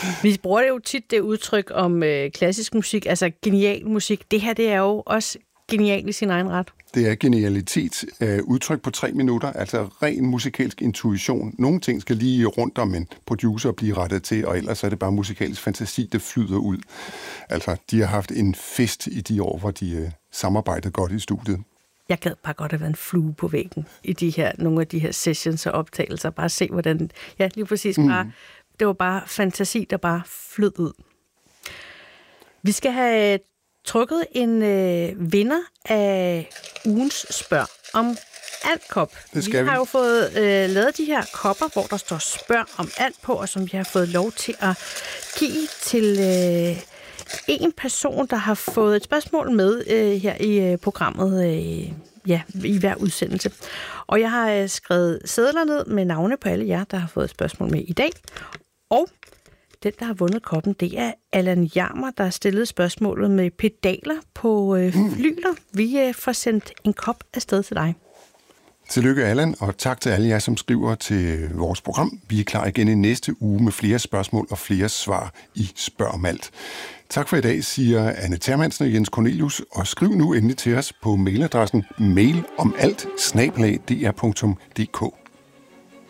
Vi bruger det jo tit, det udtryk om klassisk musik, altså genial musik. Det her, det er jo også genial i sin egen ret. Det er genialitet, udtryk på 3 minutter, altså ren musikalsk intuition. Nogle ting skal lige rundt om en producer blive rettet til, og ellers er det bare musikalsk fantasi, der flyder ud. Altså, de har haft en fest i de år, hvor de samarbejdede godt i studiet. Jeg gad bare godt at være en flue på væggen i nogle af de her sessions og optagelser. Bare se, hvordan... Ja, lige præcis. Det var bare fantasi, der bare flød ud. Vi skal have trukket en vinder af ugens spørg om alt-kop. Vi har jo fået lavet de her kopper, hvor der står spørg om alt på, og som vi har fået lov til at give til en person, der har fået et spørgsmål med her i programmet, i hver udsendelse. Og jeg har skrevet sedler ned med navne på alle jer, der har fået et spørgsmål med i dag. Og den, der har vundet koppen, det er Allan Jarmer, der har stillet spørgsmålet med pedaler på flyler. Vi får sendt en kop afsted til dig. Tillykke, Allan, og tak til alle jer, som skriver til vores program. Vi er klar igen i næste uge med flere spørgsmål og flere svar i Spørg om alt. Tak for i dag, siger Anne Termansen og Jens Cornelius, og skriv nu endelig til os på mailadressen mailomalt@dr.dk.